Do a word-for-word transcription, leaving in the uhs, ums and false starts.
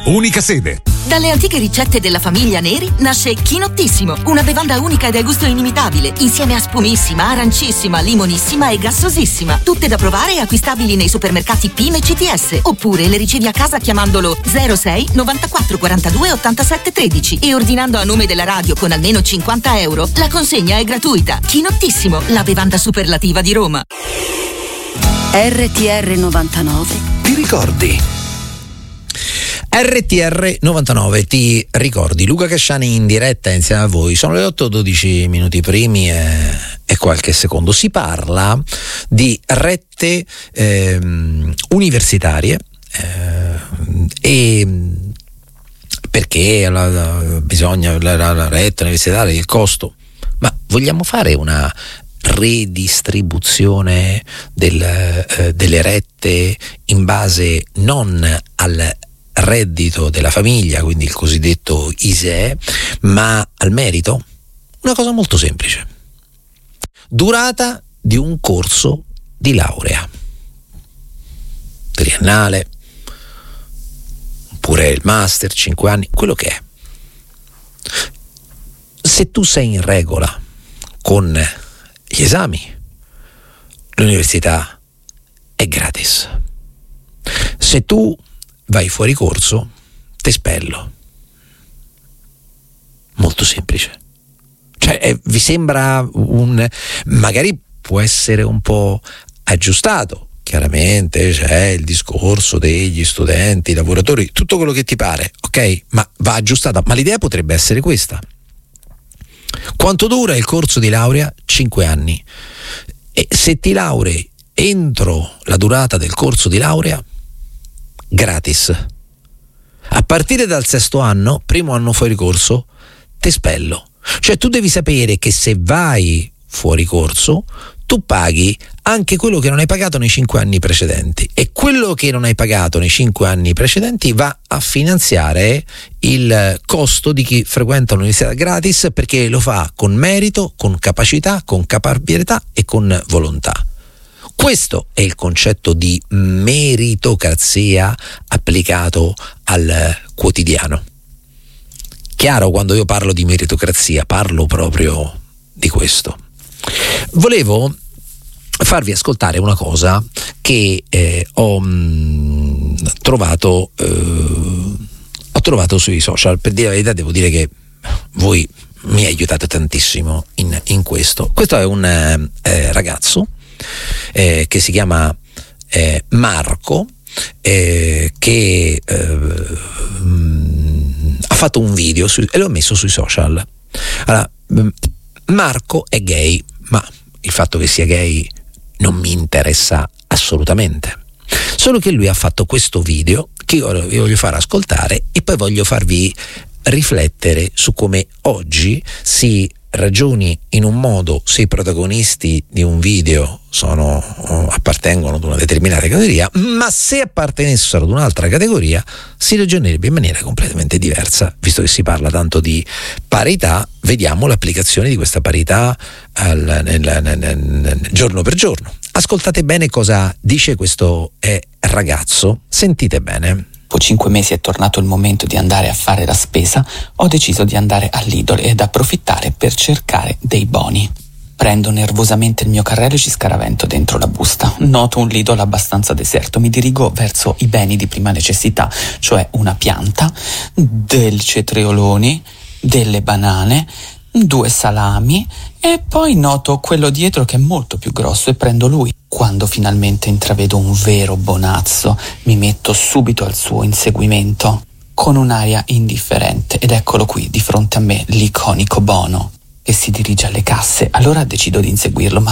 unica sede. Dalle antiche ricette della famiglia Neri nasce Chinottissimo, una bevanda unica e dal gusto inimitabile, insieme a spumissima, arancissima, limonissima e gassosissima. Tutte da provare e acquistabili nei supermercati P I M e C T S, oppure le ricevi a casa chiamandolo zero sei novantaquattro quarantadue ottantasette tredici e ordinando a nome della radio con almeno cinquanta euro. La consegna è gratuita. Chinottissimo, la bevanda superlativa di Roma. R T R novantanove. Ti ricordi? R T R novantanove, ti ricordi? Luca Casciani in diretta insieme a voi. Sono le otto e dodici minuti primi e, e qualche secondo. Si parla di rette eh, universitarie eh, e perché la, la, bisogna la, la, la retta universitaria, il costo. Ma vogliamo fare una redistribuzione del, eh, delle rette in base non al reddito della famiglia, quindi il cosiddetto I S E E, ma al merito? Una cosa molto semplice: durata di un corso di laurea triennale oppure il master, cinque anni, quello che è. Se tu sei in regola con gli esami, l'università è gratis. Se tu vai fuori corso, te spello. Molto semplice. Cioè, eh, vi sembra un... magari può essere un po' aggiustato. Chiaramente c'è il discorso degli studenti, lavoratori, tutto quello che ti pare, ok? Ma va aggiustata. Ma l'idea potrebbe essere questa. Quanto dura il corso di laurea? Cinque anni. E se ti laurei entro la durata del corso di laurea, gratis. A partire dal sesto anno, primo anno fuori corso, te spello. Cioè tu devi sapere che se vai fuori corso tu paghi anche quello che non hai pagato nei cinque anni precedenti, e quello che non hai pagato nei cinque anni precedenti va a finanziare il costo di chi frequenta l'università gratis, perché lo fa con merito, con capacità, con caparbietà e con volontà. Questo è il concetto di meritocrazia applicato al quotidiano. Chiaro, quando io parlo di meritocrazia parlo proprio di questo. Volevo farvi ascoltare una cosa che eh, ho mh, trovato eh, ho trovato sui social. Per dire la verità devo dire che voi mi aiutate tantissimo in, in questo. Questo è un eh, ragazzo eh, che si chiama eh, Marco, eh, che eh, mh, ha fatto un video su, e l'ho messo sui social. Allora, mh, Marco è gay, ma il fatto che sia gay non mi interessa assolutamente. Solo che lui ha fatto questo video che io vi voglio far ascoltare e poi voglio farvi riflettere su come oggi si ragioni in un modo se i protagonisti di un video sono appartengono ad una determinata categoria, ma se appartenessero ad un'altra categoria si ragionerebbe in maniera completamente diversa. Visto che si parla tanto di parità, vediamo l'applicazione di questa parità al, nel, nel, nel, giorno per giorno. Ascoltate bene cosa dice questo eh, ragazzo, sentite bene. Dopo cinque mesi è tornato il momento di andare a fare la spesa, ho deciso di andare a Lidl ed approfittare per cercare dei boni. Prendo nervosamente il mio carrello e ci scaravento dentro la busta. Noto un Lidl abbastanza deserto, mi dirigo verso i beni di prima necessità, cioè una pianta, dei cetrioloni, delle banane, due salami, e poi noto quello dietro che è molto più grosso e prendo lui. Quando finalmente intravedo un vero bonazzo, mi metto subito al suo inseguimento con un'aria indifferente, ed eccolo qui di fronte a me l'iconico Bono che si dirige alle casse. Allora decido di inseguirlo, ma